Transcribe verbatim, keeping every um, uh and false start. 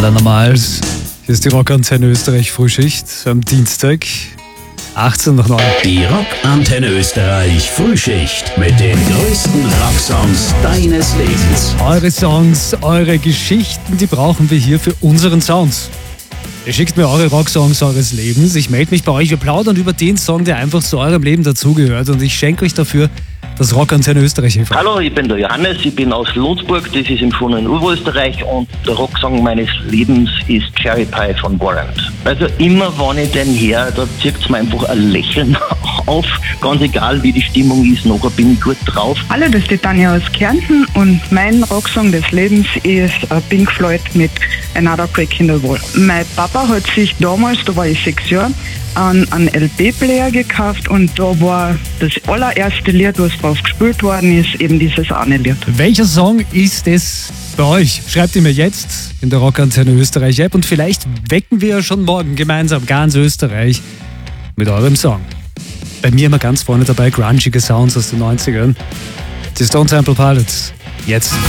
Allernormals. Hier ist die Rockantenne Österreich Frühschicht am Dienstag, achtzehn nach neun. Die Rockantenne Österreich Frühschicht mit den größten Rocksongs deines Lebens. Eure Songs, eure Geschichten, die brauchen wir hier für unseren Sound. Ihr schickt mir eure Rocksongs eures Lebens. Ich melde mich bei euch. Wir plaudern über den Song, der einfach zu eurem Leben dazugehört. Und ich schenke euch dafür das Rockantenne Österreich. Hallo, ich bin der Johannes. Ich bin aus Lodsburg. Das ist im schönen Oberösterreich. Und der Rocksong meines Lebens ist Cherry Pie von Warrant. Also immer, wenn ich den her, da zieht es mir einfach ein Lächeln auf. Ganz egal, wie die Stimmung ist. Nachher bin ich gut drauf. Hallo, das ist die Tanja aus Kärnten. Und mein Rocksong des Lebens ist Pink Floyd mit Another Brick in the Wall. Mein Papa hat sich damals, da war ich sechs Jahre, einen, einen L P-Player gekauft und da war das allererste Lied, was drauf gespielt worden ist, eben dieses eine Lied. Welcher Song ist es bei euch? Schreibt ihr mir jetzt in der Rockantenne Österreich App und vielleicht wecken wir ja schon morgen gemeinsam ganz Österreich mit eurem Song. Bei mir immer ganz vorne dabei grungige Sounds aus den neunzigern. Die Stone Temple Pilots. Jetzt.